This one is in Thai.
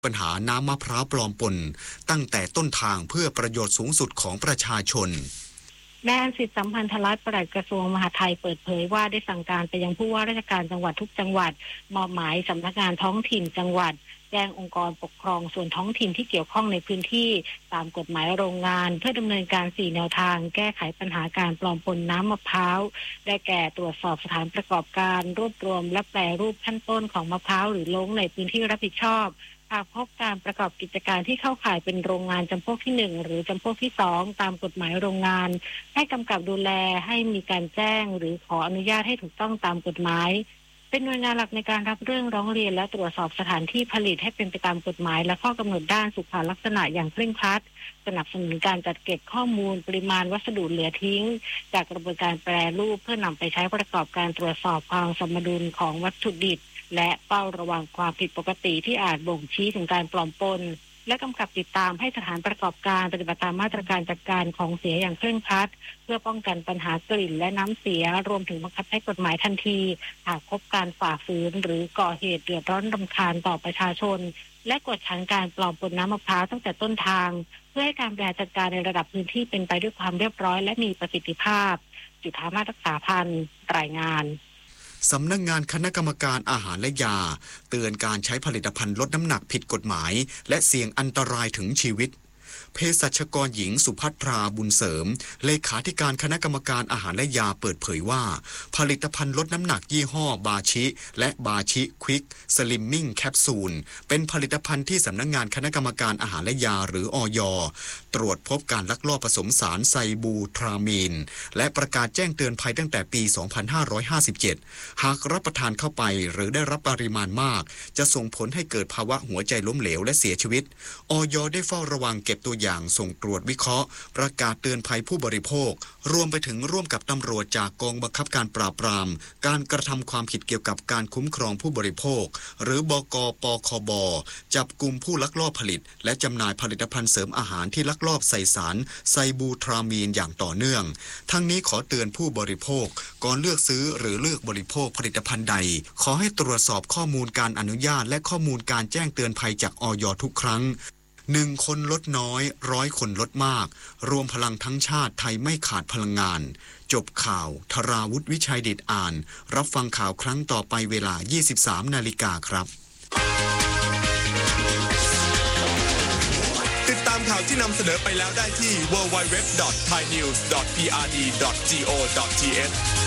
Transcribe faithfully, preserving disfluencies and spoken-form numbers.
ปัญหาน้ำมะพร้าวปลอมปนตั้งแต่ต้นทางเพื่อประโยชน์สูงสุดของประชาชนนายอันสิทธิ์สัมพันธรัตน์ปลัดกระทรวงมหาดไทยเปิดเผยว่าได้สั่งการไปยังผู้ว่าราชการจังหวัดทุกจังหวัดมอบหมายสำนักงานท้องถิ่นจังหวัดแจ้งองค์กรปกครองส่วนท้องถิ่นที่เกี่ยวข้องในพื้นที่ตามกฎหมายโรงงานเพื่อดำเนินการสี่แนวทางแก้ไขปัญหาการปลอมปนน้ำมะพร้าวได้แก่ตรวจสอบสถานประกอบการรวบรวมและแปรรูปขั้นต้นของมะพร้าวหรือลงในพื้นที่รับผิดชอบหากพบการประกอบกิจการที่เข้าข่ายเป็นโรงงานจำพวกที่หนึ่งหรือจำพวกที่สองตามกฎหมายโรงงานให้กำกับดูแลให้มีการแจ้งหรือขออนุญาตให้ถูกต้องตามกฎหมายเป็นหน่วยงานหลักในการรับเรื่องร้องเรียนและตรวจสอบสถานที่ผลิตให้เป็นไปตามกฎหมายและข้อกำหนดด้านสุขลักษณะอย่างเคร่งครัดสนับสนุนการจัดเก็บข้อมูลปริมาณวัสดุเหลือทิ้งจากกระบวนการแปรรูปเพื่อนำไปใช้ประกอบการตรวจสอบความสมดุลของวัตถุดิบและเฝ้าระวังความผิดปกติที่อาจบ่งชี้ถึงการปลอมปนและกำกับติดตามให้สถานประกอบการปฏิบัติตามมาตรการจัดการของเสียอย่างเคร่งครัดเพื่อป้องกันปัญหากลิ่นและน้ำเสียรวมถึงบังคับใช้กฎหมายทันทีหากพบการฝ่าฝืนหรือก่อเหตุเดือดร้อนรำคาญต่อประชาชนและกวดขันการปลอมปนน้ำมะพร้าวตั้งแต่ต้นทางเพื่อให้การบริหารจัดการในระดับพื้นที่เป็นไปด้วยความเรียบร้อยและมีประสิทธิภาพจุฑามาศรักษาพันธ์รายงานสำนักงานคณะกรรมการอาหารและยาเตือนการใช้ผลิตภัณฑ์ลดน้ำหนักผิดกฎหมายและเสี่ยงอันตรายถึงชีวิตเภสัชกรหญิงสุภัทราบุญเสริมเลขาธิการคณะกรรมการอาหารและยาเปิดเผยว่าผลิตภัณฑ์ลดน้ำหนักยี่ห้อบาชิและบาชิควิกสลิมมิ่งแคปซูลเป็นผลิตภัณฑ์ที่สำนักงานคณะกรรมการอาหารและยาหรืออย.ตรวจพบการลักลอบผสมสารไซบูทรามีนและประกาศแจ้งเตือนภัยตั้งแต่ปี สองพันห้าร้อยห้าสิบเจ็ด หากรับประทานเข้าไปหรือได้รับปริมาณมากจะส่งผลให้เกิดภาวะหัวใจล้มเหลวและเสียชีวิตอย.ได้เฝ้าระวังเก็บตัวอย่างส่งตรวจวิเคราะห์ประกาศเตือนภัยผู้บริโภครวมไปถึงร่วมกับตำรวจจากกองบังคับการปราบปรามการกระทำความผิดเกี่ยวกับการคุ้มครองผู้บริโภคหรือบก.ปคบ.จับกุมผู้ลักลอบผลิตและจำหน่ายผลิตภัณฑ์เสริมอาหารที่ลักลอบใส่สารไซบูทรามีนอย่างต่อเนื่องทั้งนี้ขอเตือนผู้บริโภคก่อนเลือกซื้อหรือเลือกบริโภคผลิตภัณฑ์ใดขอให้ตรวจสอบข้อมูลการอนุญาตและข้อมูลการแจ้งเตือนภัยจากอย.ทุกครั้งหนึ่งคนลดน้อยร้อยคนลดมากรวมพลังทั้งชาติไทยไม่ขาดพลังงานจบข่าวธราวุฒิวิชัยเดชอ่านรับฟังข่าวครั้งต่อไปเวลา ยี่สิบสามนาฬิกาครับติดตามข่าวที่นำเสนอไปแล้วได้ที่ ดับเบิลยู ดับเบิลยู ดับเบิลยู ดอท ไทยนิวส์ ดอท พี อาร์ ดี ดอท จี โอ ดอท ที เอช